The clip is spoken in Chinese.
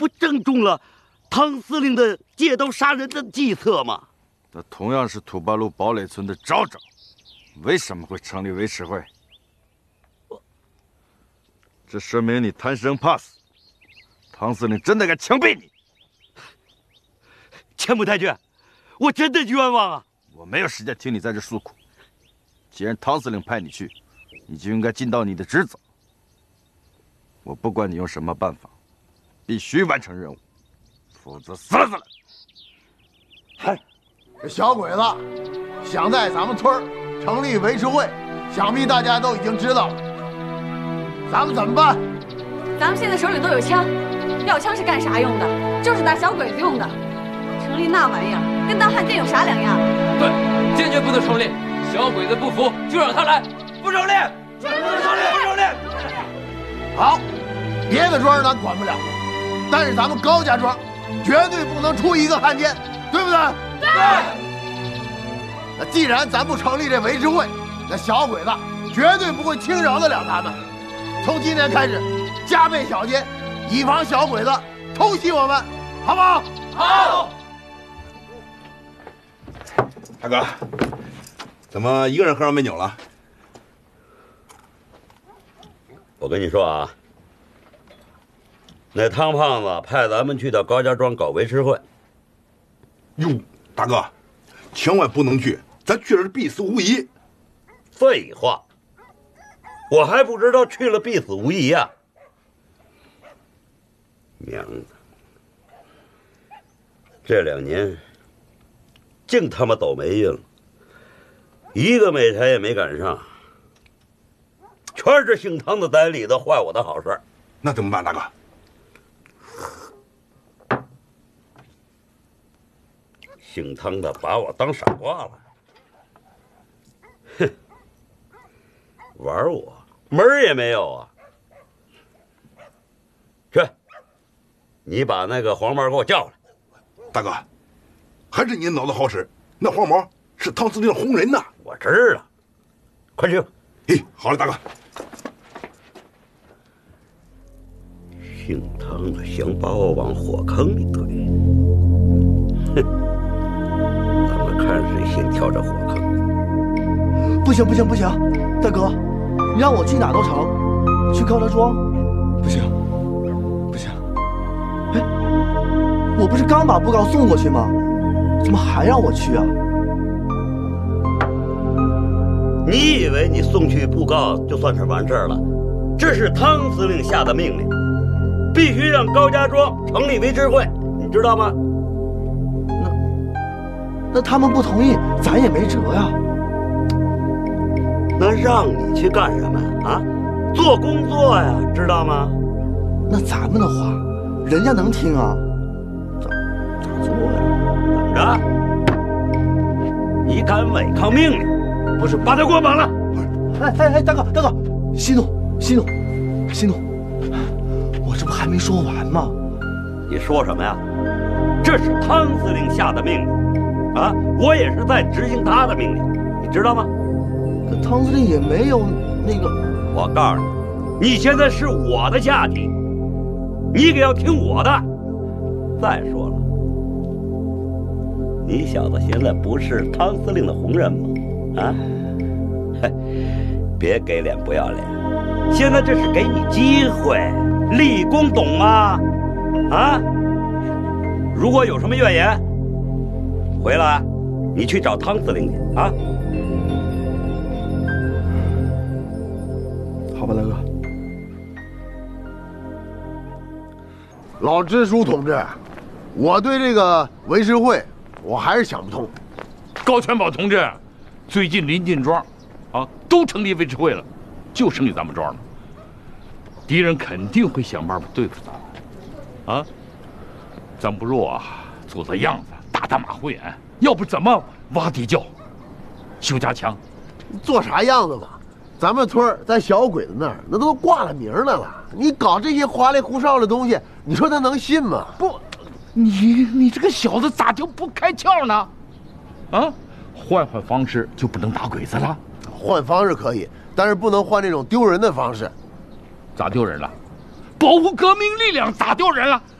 不正中了汤司令的借刀杀人的计策吗？ 他同样是土八路堡垒村的爪爪，为什么会成立维持会？这说明你贪生怕死。汤司令真的该枪毙你！ 前部太君，我真的冤枉啊！ 我没有时间听你在这诉苦。既然汤司令派你去，你就应该尽到你的职责。我不管你用什么办法，必须完成任务，否则死了！ 嗨，这小鬼子想在咱们村成立维持会，想必大家都已经知道了。咱们怎么办？ 咱们现在手里都有枪，要枪是干啥用的？就是打小鬼子用的。成立那玩意儿跟当汉奸有啥两样？ 对，坚决不能成立。小鬼子不服就让他来，不成立，不成立。 好，别的庄咱管不了，但是咱们高家庄绝对不能出一个汉奸，对不对？ 对。 那既然咱不成立这维持会，那小鬼子绝对不会轻饶得了咱们。从今天开始，加倍小心，以防小鬼子偷袭我们，好不好？ 好。 大哥，怎么一个人喝上美酒了？ 我跟你说啊，那汤胖子派咱们去到高家庄搞维持会。 哟，大哥，千万不能去，咱去了是必死无疑。 废话，我还不知道去了必死无疑呀！娘的，这2年净他妈倒霉运了，一个美差也没赶上，全是姓汤的在里头坏我的好事。 那怎么办，大哥？ 姓汤的把我当傻瓜了，哼，玩我门儿也没有啊！去，你把那个黄毛给我叫来。 大哥，还是你脑子好使，那黄毛是汤司令的红人呐。 我知道，快去吧。 嘿，好了，大哥。 姓汤的想把我往火坑里推，哼，咱们看谁先跳这火坑。 不行，大哥，你让我去哪都成，去高家庄，不行。哎，我不是刚把布告送过去吗？怎么还让我去啊？ 你以为你送去布告就算是完事儿了？这是汤司令下的命令，必须让高家庄成立维持会，你知道吗？ 那他们不同意，咱也没辙呀。 那让你去干什么呀？啊，做工作呀，知道吗？ 那咱们的话，人家能听啊？ 咋做呀？怎么着？你敢违抗命令，不是把他给我绑了！ 哎，大哥，息怒，我这不还没说完吗？ 你说什么呀？这是汤司令下的命令，啊，我也是在执行他的命令，你知道吗？ 可汤司令也没有那个…… 我告诉你，你现在是我的下体，你可要听我的。再说了，你小子现在不是汤司令的红人吗？啊，嘿，别给脸不要脸，现在这是给你机会立功，懂吗？啊，如果有什么怨言，回来你去找汤司令去啊。 好吧，大哥。 老支书同志，我对这个维持会，我还是想不通。 高全宝同志，最近临近庄，啊，都成立维持会了，就剩下咱们庄了。敌人肯定会想办法对付咱们，啊，咱不若做做样子，打打马虎眼，要不怎么挖地窖、修家墙？ 做啥样子吧？咱们村在小鬼子那儿，那都挂了名来了。你搞这些花里胡哨的东西，你说他能信吗？ 不，你这个小子咋就不开窍呢？啊，换方式就不能打鬼子了？ 换方式可以，但是不能换这种丢人的方式。 咋丢人了？保护革命力量咋丢人了？